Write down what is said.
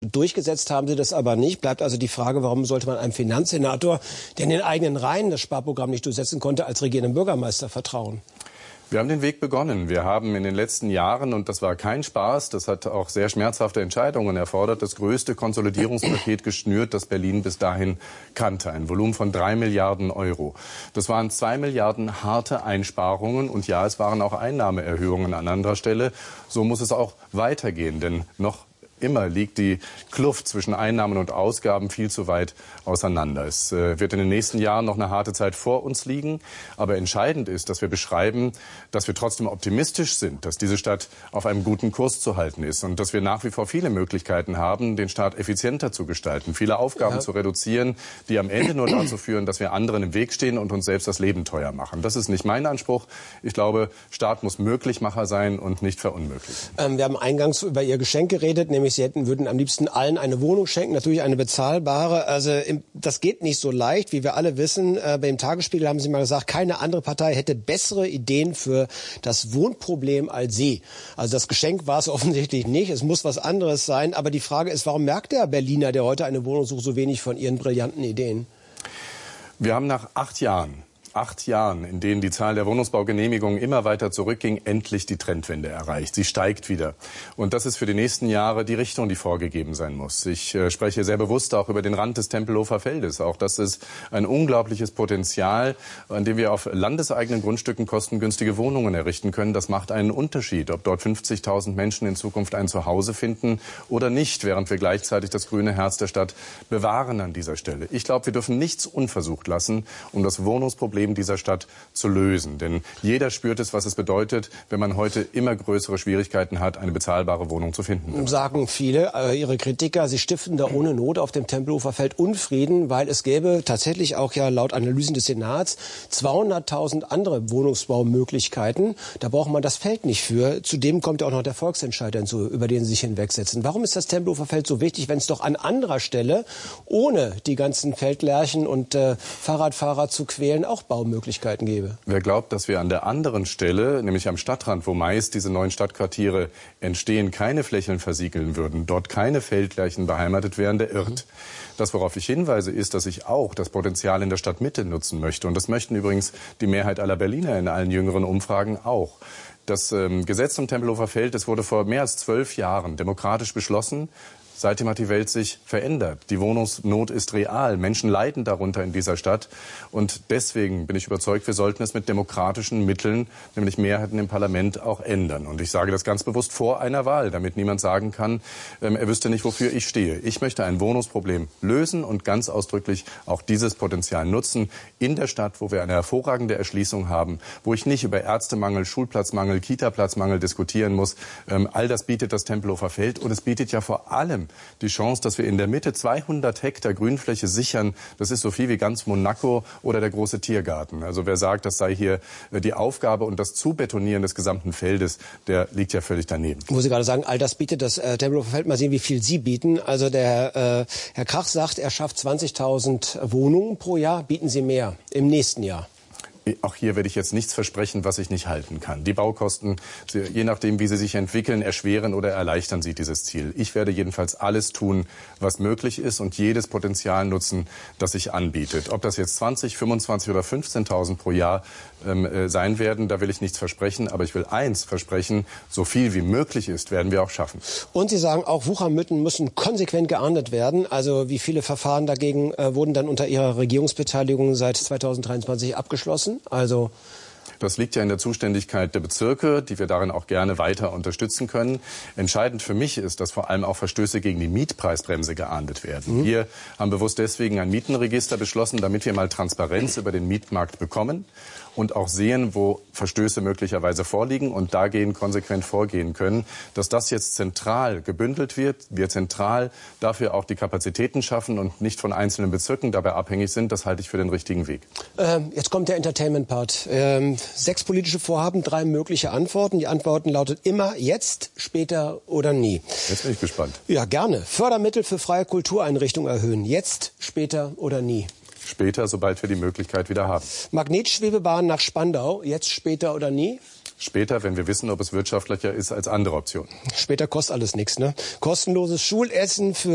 Durchgesetzt haben sie das aber nicht. Bleibt also die Frage, warum sollte man einem Finanzsenator, der in den eigenen Reihen das Sparprogramm nicht durchsetzen konnte, als regierenden Bürgermeister vertrauen? Wir haben den Weg begonnen. Wir haben in den letzten Jahren, und das war kein Spaß, das hat auch sehr schmerzhafte Entscheidungen erfordert, das größte Konsolidierungspaket geschnürt, das Berlin bis dahin kannte. Ein Volumen von 3 Milliarden Euro. Das waren 2 Milliarden harte Einsparungen und ja, es waren auch Einnahmeerhöhungen an anderer Stelle. So muss es auch weitergehen, denn noch immer liegt die Kluft zwischen Einnahmen und Ausgaben viel zu weit auseinander. Es wird in den nächsten Jahren noch eine harte Zeit vor uns liegen. Aber entscheidend ist, dass wir beschreiben, dass wir trotzdem optimistisch sind, dass diese Stadt auf einem guten Kurs zu halten ist und dass wir nach wie vor viele Möglichkeiten haben, den Staat effizienter zu gestalten, viele Aufgaben zu reduzieren, die am Ende nur dazu führen, dass wir anderen im Weg stehen und uns selbst das Leben teuer machen. Das ist nicht mein Anspruch. Ich glaube, Staat muss Möglichmacher sein und nicht verunmöglichen. Wir haben eingangs über Ihr Geschenk geredet, nämlich Sie würden am liebsten allen eine Wohnung schenken, natürlich eine bezahlbare. Also das geht nicht so leicht, wie wir alle wissen. Beim Tagesspiegel haben Sie mal gesagt, keine andere Partei hätte bessere Ideen für das Wohnproblem als Sie. Also das Geschenk war es offensichtlich nicht. Es muss was anderes sein. Aber die Frage ist, warum merkt der Berliner, der heute eine Wohnung sucht, so wenig von Ihren brillanten Ideen? Wir haben nach 8 Jahren, in denen die Zahl der Wohnungsbaugenehmigungen immer weiter zurückging, endlich die Trendwende erreicht. Sie steigt wieder. Und das ist für die nächsten Jahre die Richtung, die vorgegeben sein muss. Ich spreche sehr bewusst auch über den Rand des Tempelhofer Feldes. Auch das ist ein unglaubliches Potenzial, an dem wir auf landeseigenen Grundstücken kostengünstige Wohnungen errichten können. Das macht einen Unterschied, ob dort 50.000 Menschen in Zukunft ein Zuhause finden oder nicht, während wir gleichzeitig das grüne Herz der Stadt bewahren an dieser Stelle. Ich glaube, wir dürfen nichts unversucht lassen, um das Wohnungsproblem dieser Stadt zu lösen. Denn jeder spürt es, was es bedeutet, wenn man heute immer größere Schwierigkeiten hat, eine bezahlbare Wohnung zu finden. Sagen viele, Ihre Kritiker, sie stiften da ohne Not auf dem Tempelhofer Feld Unfrieden, weil es gäbe tatsächlich auch ja laut Analysen des Senats 200.000 andere Wohnungsbaumöglichkeiten. Da braucht man das Feld nicht für. Zudem kommt ja auch noch der Volksentscheid hinzu, über den Sie sich hinwegsetzen. Warum ist das Tempelhofer Feld so wichtig, wenn es doch an anderer Stelle, ohne die ganzen Feldlerchen und Fahrradfahrer zu quälen, auch Baumöglichkeiten gäbe? Wer glaubt, dass wir an der anderen Stelle, nämlich am Stadtrand, wo meist diese neuen Stadtquartiere entstehen, keine Flächen versiegeln würden, dort keine Feldlerchen beheimatet wären, der irrt. Das, worauf ich hinweise, ist, dass ich auch das Potenzial in der Stadtmitte nutzen möchte. Und das möchten übrigens die Mehrheit aller Berliner in allen jüngeren Umfragen auch. Das Gesetz zum Tempelhofer Feld, das wurde vor mehr als 12 Jahren demokratisch beschlossen. Seitdem hat die Welt sich verändert. Die Wohnungsnot ist real. Menschen leiden darunter in dieser Stadt. Und deswegen bin ich überzeugt, wir sollten es mit demokratischen Mitteln, nämlich Mehrheiten im Parlament, auch ändern. Und ich sage das ganz bewusst vor einer Wahl, damit niemand sagen kann, er wüsste nicht, wofür ich stehe. Ich möchte ein Wohnungsproblem lösen und ganz ausdrücklich auch dieses Potenzial nutzen in der Stadt, wo wir eine hervorragende Erschließung haben, wo ich nicht über Ärztemangel, Schulplatzmangel, Kitaplatzmangel diskutieren muss. All das bietet das Tempelhofer Feld und es bietet ja vor allem die Chance, dass wir in der Mitte 200 Hektar Grünfläche sichern. Das ist so viel wie ganz Monaco oder der große Tiergarten. Also wer sagt, das sei hier die Aufgabe und das Zubetonieren des gesamten Feldes, der liegt ja völlig daneben. Wo Sie gerade sagen, all das bietet das Tempelhofer Feld. Mal sehen, wie viel Sie bieten. Also der Herr Krach sagt, er schafft 20.000 Wohnungen pro Jahr. Bieten Sie mehr im nächsten Jahr? Auch hier werde ich jetzt nichts versprechen, was ich nicht halten kann. Die Baukosten, je nachdem, wie sie sich entwickeln, erschweren oder erleichtern sie dieses Ziel. Ich werde jedenfalls alles tun, was möglich ist und jedes Potenzial nutzen, das sich anbietet. Ob das jetzt 20, 25 oder 15.000 pro Jahr sein werden, da will ich nichts versprechen. Aber ich will eins versprechen, so viel wie möglich ist, werden wir auch schaffen. Und Sie sagen auch, Wuchermücken müssen konsequent geahndet werden. Also wie viele Verfahren dagegen wurden dann unter Ihrer Regierungsbeteiligung seit 2023 abgeschlossen? Also das liegt ja in der Zuständigkeit der Bezirke, die wir darin auch gerne weiter unterstützen können. Entscheidend für mich ist, dass vor allem auch Verstöße gegen die Mietpreisbremse geahndet werden. Wir haben bewusst deswegen ein Mietenregister beschlossen, damit wir mal Transparenz über den Mietmarkt bekommen und auch sehen, wo Verstöße möglicherweise vorliegen und dagegen konsequent vorgehen können. Dass das jetzt zentral gebündelt wird, wir zentral dafür auch die Kapazitäten schaffen und nicht von einzelnen Bezirken dabei abhängig sind, das halte ich für den richtigen Weg. Jetzt kommt der Entertainment-Part. 6 politische Vorhaben, 3 mögliche Antworten. Die Antworten lautet immer jetzt, später oder nie. Jetzt bin ich gespannt. Ja, gerne. Fördermittel für freie Kultureinrichtungen erhöhen. Jetzt, später oder nie. Später, sobald wir die Möglichkeit wieder haben. Magnetschwebebahn nach Spandau. Jetzt, später oder nie? Später, wenn wir wissen, ob es wirtschaftlicher ist als andere Optionen. Später kostet alles nichts, ne? Kostenloses Schulessen für